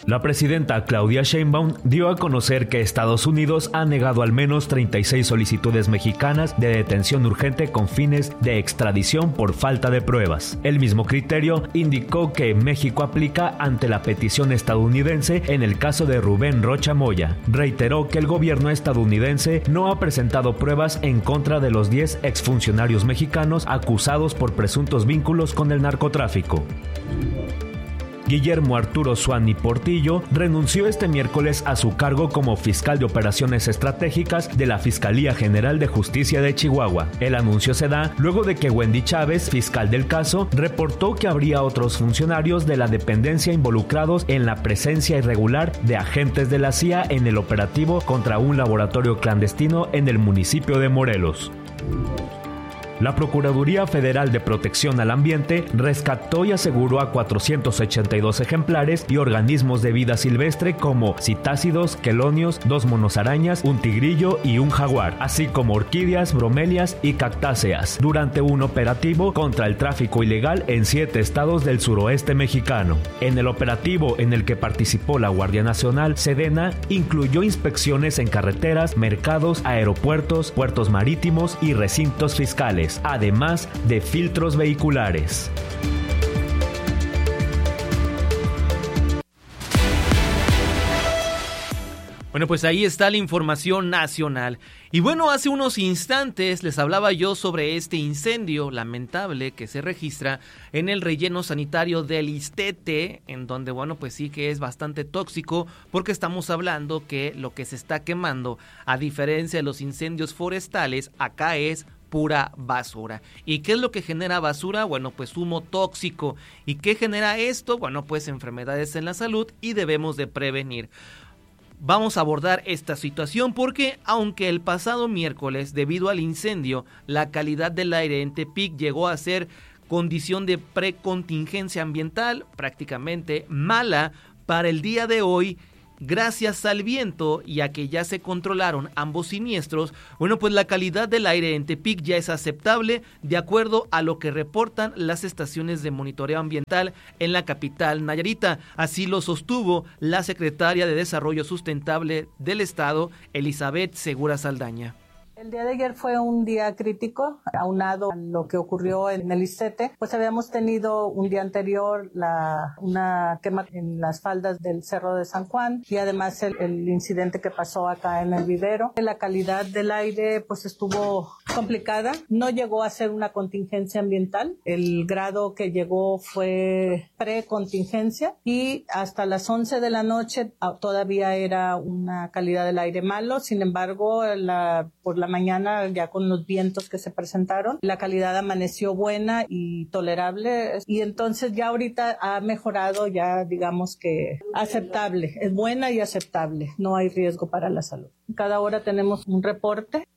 La presidenta Claudia Sheinbaum dio a conocer que Estados Unidos ha negado al menos 36 solicitudes mexicanas de detención urgente con fines de extradición por falta de pruebas. El mismo criterio indicó que México aplica ante la petición estadounidense en el caso de Rubén Rocha Moya. Reiteró que el gobierno estadounidense no ha presentado pruebas en contra de los 10 exfuncionarios mexicanos acusados por presuntos vínculos con el narcotráfico. Guillermo Arturo Suani Portillo renunció este miércoles a su cargo como fiscal de operaciones estratégicas de la Fiscalía General de Justicia de Chihuahua. El anuncio se da luego de que Wendy Chávez, fiscal del caso, reportó que habría otros funcionarios de la dependencia involucrados en la presencia irregular de agentes de la CIA en el operativo contra un laboratorio clandestino en el municipio de Morelos. La Procuraduría Federal de Protección al Ambiente rescató y aseguró a 482 ejemplares y organismos de vida silvestre como citácidos, quelonios, 2 monos arañas, un tigrillo y un jaguar, así como orquídeas, bromelias y cactáceas, durante un operativo contra el tráfico ilegal en 7 estados del suroeste mexicano. En el operativo en el que participó la Guardia Nacional, Sedena, incluyó inspecciones en carreteras, mercados, aeropuertos, puertos marítimos y recintos fiscales, además de filtros vehiculares. Bueno, pues ahí está la información nacional. Y bueno, hace unos instantes les hablaba yo sobre este incendio lamentable que se registra en el relleno sanitario del Ixtete, en donde, bueno, pues sí que es bastante tóxico, porque estamos hablando que lo que se está quemando, a diferencia de los incendios forestales, acá es pura basura. ¿Y qué es lo que genera basura? Bueno, pues humo tóxico. ¿Y qué genera esto? Bueno, pues enfermedades en la salud y debemos de prevenir. Vamos a abordar esta situación porque, aunque el pasado miércoles, debido al incendio, la calidad del aire en Tepic llegó a ser condición de precontingencia ambiental prácticamente mala, para el día de hoy, gracias al viento y a que ya se controlaron ambos siniestros, bueno, pues la calidad del aire en Tepic ya es aceptable de acuerdo a lo que reportan las estaciones de monitoreo ambiental en la capital nayarita. Así lo sostuvo la secretaria de Desarrollo Sustentable del Estado, Elizabeth Segura Saldaña. El día de ayer fue un día crítico, aunado a lo que ocurrió en el Ixtete, pues habíamos tenido un día anterior una quema en las faldas del Cerro de San Juan y además el incidente que pasó acá en el vivero. La calidad del aire pues estuvo complicada, no llegó a ser una contingencia ambiental, el grado que llegó fue precontingencia y hasta las 11 de la noche todavía era una calidad del aire malo. Sin embargo, por la mañana, ya con los vientos que se presentaron, la calidad amaneció buena y tolerable, y entonces ya ahorita ha mejorado, ya digamos que aceptable, es buena y aceptable, no hay riesgo para la salud. Cada hora tenemos un reporte.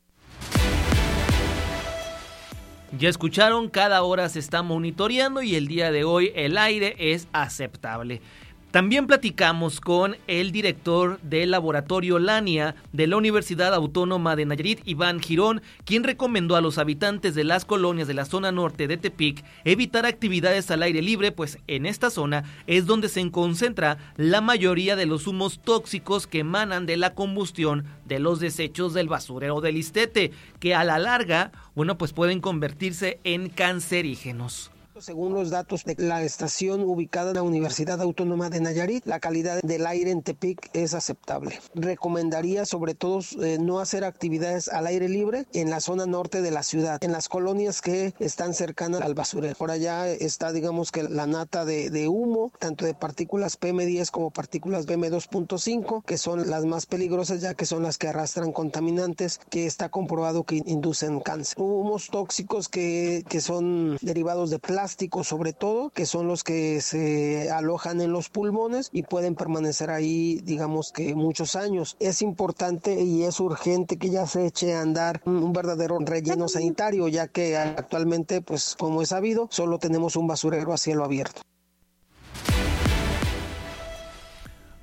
Ya escucharon, cada hora se está monitoreando y el día de hoy el aire es aceptable. También platicamos con el director del laboratorio Lania de la Universidad Autónoma de Nayarit, Iván Girón, quien recomendó a los habitantes de las colonias de la zona norte de Tepic evitar actividades al aire libre, pues en esta zona es donde se concentra la mayoría de los humos tóxicos que emanan de la combustión de los desechos del basurero del Ixtete, que a la larga, bueno, pues pueden convertirse en cancerígenos. Según los datos de la estación ubicada en la Universidad Autónoma de Nayarit, la calidad del aire en Tepic es aceptable. Recomendaría sobre todo no hacer actividades al aire libre en la zona norte de la ciudad, en las colonias que están cercanas al basurero. Por allá está, digamos que la nata de humo, tanto de partículas PM10 como partículas PM2.5, que son las más peligrosas ya que son las que arrastran contaminantes que está comprobado que inducen cáncer. Humos tóxicos que son derivados de plástico, sobre todo, que son los que se alojan en los pulmones y pueden permanecer ahí, digamos que muchos años. Es importante y es urgente que ya se eche a andar un verdadero relleno sanitario, ya que actualmente, pues como es sabido, solo tenemos un basurero a cielo abierto.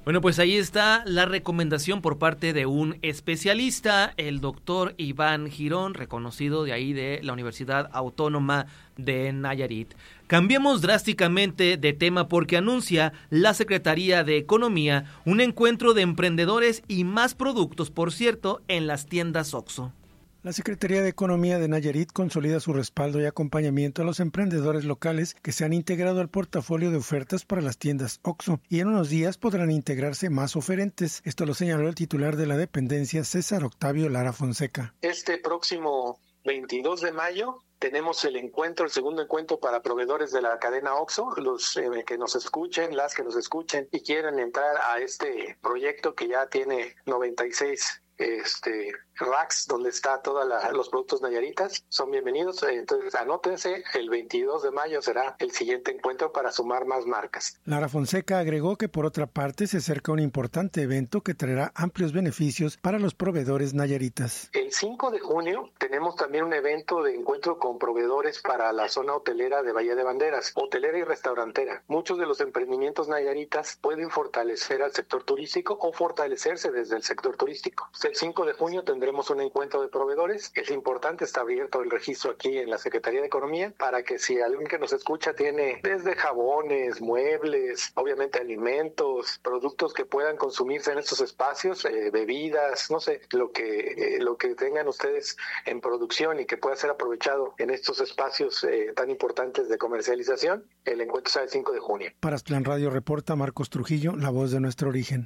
Bueno, pues ahí está la recomendación por parte de un especialista, el doctor Iván Girón, reconocido de ahí de la Universidad Autónoma de Nayarit. Cambiemos drásticamente de tema porque anuncia la Secretaría de Economía un encuentro de emprendedores y más productos, por cierto, en las tiendas OXXO. La Secretaría de Economía de Nayarit consolida su respaldo y acompañamiento a los emprendedores locales que se han integrado al portafolio de ofertas para las tiendas OXXO y en unos días podrán integrarse más oferentes. Esto lo señaló el titular de la dependencia, César Octavio Lara Fonseca. Este próximo 22 de mayo tenemos el segundo encuentro para proveedores de la cadena OXXO, los que nos escuchen, las que nos escuchen y quieran entrar a este proyecto que ya tiene 96 racks donde está todos los productos nayaritas, son bienvenidos. Entonces anótense, el 22 de mayo será el siguiente encuentro para sumar más marcas. Lara Fonseca agregó que por otra parte se acerca un importante evento que traerá amplios beneficios para los proveedores nayaritas. El 5 de junio tenemos también un evento de encuentro con proveedores para la zona hotelera de Bahía de Banderas, hotelera y restaurantera. Muchos de los emprendimientos nayaritas pueden fortalecer al sector turístico o fortalecerse desde el sector turístico. El 5 de junio tendremos un encuentro de proveedores. Es importante, está abierto el registro aquí en la Secretaría de Economía para que si alguien que nos escucha tiene desde jabones, muebles, obviamente alimentos, productos que puedan consumirse en estos espacios, bebidas, no sé, lo que tengan ustedes en producción y que pueda ser aprovechado en estos espacios tan importantes de comercialización, el encuentro será el 5 de junio. Para Aztlán Radio reporta Marcos Trujillo, la voz de nuestro origen.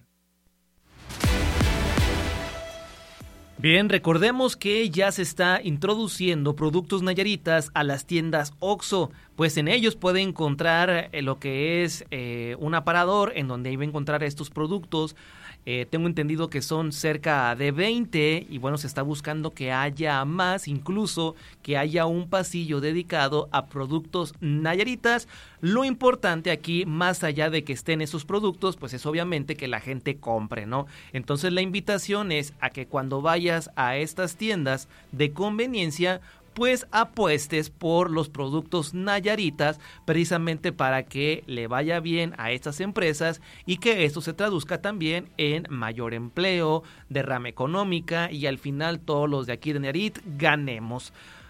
Bien, recordemos que ya se está introduciendo productos nayaritas a las tiendas OXXO, pues en ellos puede encontrar lo que es un aparador en donde iba a encontrar estos productos. Tengo entendido que son cerca de 20 y bueno, se está buscando que haya más, incluso que haya un pasillo dedicado a productos nayaritas. Lo importante aquí, más allá de que estén esos productos, pues es obviamente que la gente compre, ¿no? Entonces la invitación es a que cuando vayas a estas tiendas de conveniencia, pues apuestes por los productos nayaritas precisamente para que le vaya bien a estas empresas y que esto se traduzca también en mayor empleo, derrama económica y al final todos los de aquí de Nayarit ganemos.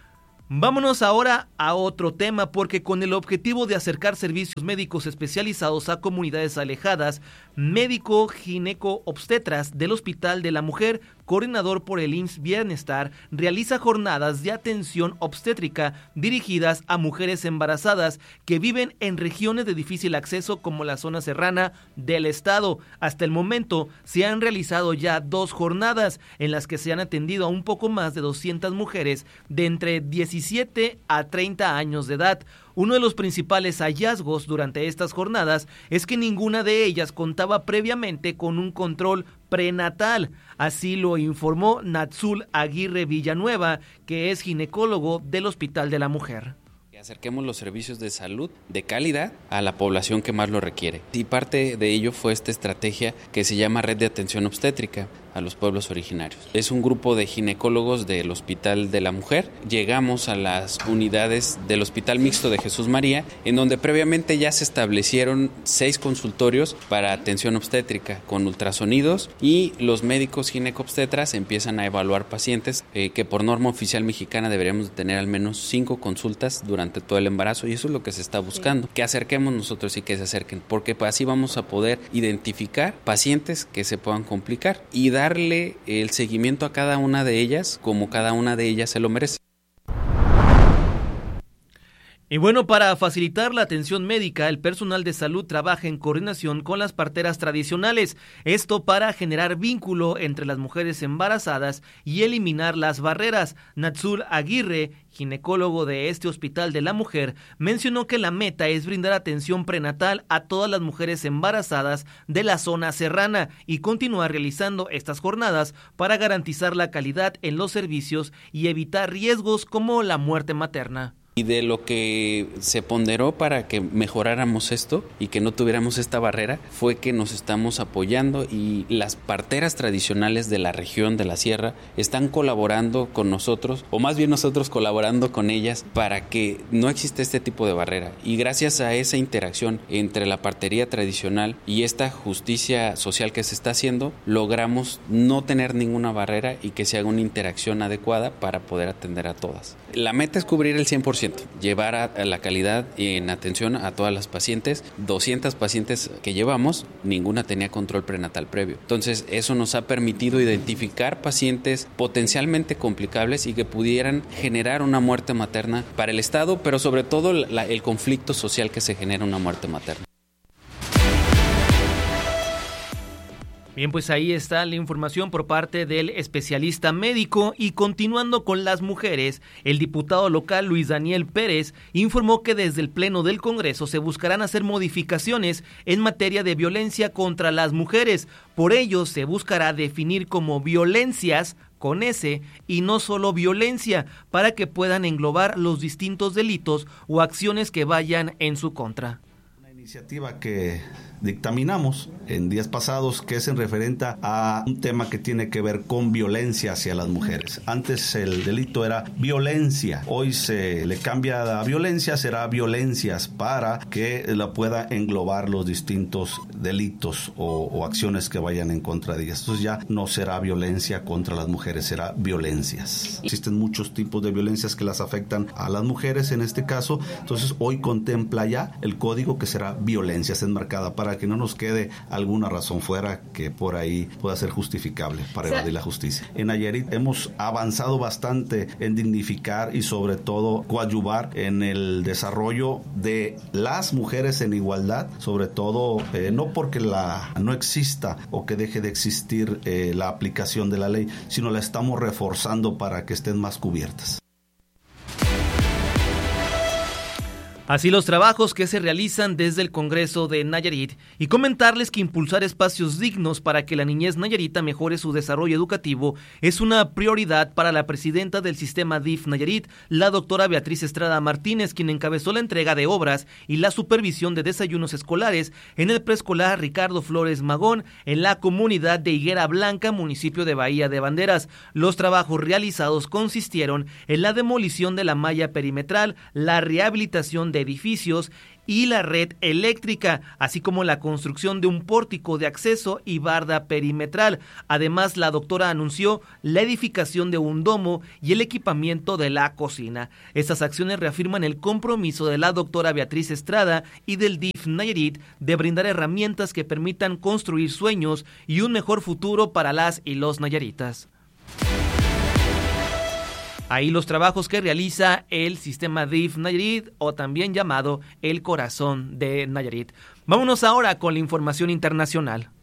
Vámonos ahora a otro tema porque con el objetivo de acercar servicios médicos especializados a comunidades alejadas, médico gineco-obstetras del Hospital de la Mujer, coordinador por el IMSS Bienestar, realiza jornadas de atención obstétrica dirigidas a mujeres embarazadas que viven en regiones de difícil acceso como la zona serrana del estado. Hasta el momento se han realizado ya 2 jornadas en las que se han atendido a un poco más de 200 mujeres de entre 17 a 30 años de edad. Uno de los principales hallazgos durante estas jornadas es que ninguna de ellas contaba previamente con un control prenatal. Así lo informó Natsul Aguirre Villanueva, que es ginecólogo del Hospital de la Mujer. Acerquemos los servicios de salud de calidad a la población que más lo requiere. Y parte de ello fue esta estrategia que se llama Red de Atención Obstétrica a los pueblos originarios. Es un grupo de ginecólogos del Hospital de la Mujer. Llegamos a las unidades del Hospital Mixto de Jesús María, en donde previamente ya se establecieron 6 consultorios para atención obstétrica con ultrasonidos y los médicos ginecobstetras empiezan a evaluar pacientes que por norma oficial mexicana deberíamos tener al menos 5 consultas durante todo el embarazo y eso es lo que se está buscando, que acerquemos nosotros y que se acerquen, porque así vamos a poder identificar pacientes que se puedan complicar y darle el seguimiento a cada una de ellas como cada una de ellas se lo merece. Y bueno, para facilitar la atención médica, el personal de salud trabaja en coordinación con las parteras tradicionales. Esto para generar vínculo entre las mujeres embarazadas y eliminar las barreras. Natsul Aguirre, ginecólogo de este Hospital de la Mujer, mencionó que la meta es brindar atención prenatal a todas las mujeres embarazadas de la zona serrana y continuar realizando estas jornadas para garantizar la calidad en los servicios y evitar riesgos como la muerte materna. Y de lo que se ponderó para que mejoráramos esto y que no tuviéramos esta barrera fue que nos estamos apoyando y las parteras tradicionales de la región de la sierra están colaborando con nosotros, o más bien nosotros colaborando con ellas para que no exista este tipo de barrera. Y gracias a esa interacción entre la partería tradicional y esta justicia social que se está haciendo, logramos no tener ninguna barrera y que se haga una interacción adecuada para poder atender a todas. La meta es cubrir el 100%, llevar a la calidad en atención a todas las pacientes. 200 pacientes que llevamos, ninguna tenía control prenatal previo. Entonces, eso nos ha permitido identificar pacientes potencialmente complicables y que pudieran generar una muerte materna para el Estado, pero sobre todo el conflicto social que se genera una muerte materna. Bien, pues ahí está la información por parte del especialista médico. Y continuando con las mujeres, el diputado local Luis Daniel Pérez informó que desde el Pleno del Congreso se buscarán hacer modificaciones en materia de violencia contra las mujeres. Por ello, se buscará definir como violencias con S y no solo violencia, para que puedan englobar los distintos delitos o acciones que vayan en su contra. Una iniciativa que dictaminamos en días pasados, que es en referente a un tema que tiene que ver con violencia hacia las mujeres. Antes el delito era violencia, hoy se le cambia a violencia, será violencias, para que la pueda englobar los distintos delitos o acciones que vayan en contra de ellas. Entonces ya no será violencia contra las mujeres, será violencias. Existen muchos tipos de violencias que las afectan a las mujeres en este caso, entonces hoy contempla ya el código que será violencias enmarcada, para que no nos quede alguna razón fuera que por ahí pueda ser justificable para evadir la justicia. En Nayarit hemos avanzado bastante en dignificar y sobre todo coadyuvar en el desarrollo de las mujeres en igualdad, sobre todo no porque no exista o que deje de existir la aplicación de la ley, sino la estamos reforzando para que estén más cubiertas. Así los trabajos que se realizan desde el Congreso de Nayarit, y comentarles que impulsar espacios dignos para que la niñez nayarita mejore su desarrollo educativo es una prioridad para la presidenta del sistema DIF Nayarit, la doctora Beatriz Estrada Martínez, quien encabezó la entrega de obras y la supervisión de desayunos escolares en el preescolar Ricardo Flores Magón en la comunidad de Higuera Blanca, municipio de Bahía de Banderas. Los trabajos realizados consistieron en la demolición de la malla perimetral, la rehabilitación de edificios y la red eléctrica, así como la construcción de un pórtico de acceso y barda perimetral. Además, la doctora anunció la edificación de un domo y el equipamiento de la cocina. Estas acciones reafirman el compromiso de la doctora Beatriz Estrada y del DIF Nayarit de brindar herramientas que permitan construir sueños y un mejor futuro para las y los nayaritas. Ahí los trabajos que realiza el sistema DIF Nayarit, o también llamado el corazón de Nayarit. Vámonos ahora con la información internacional.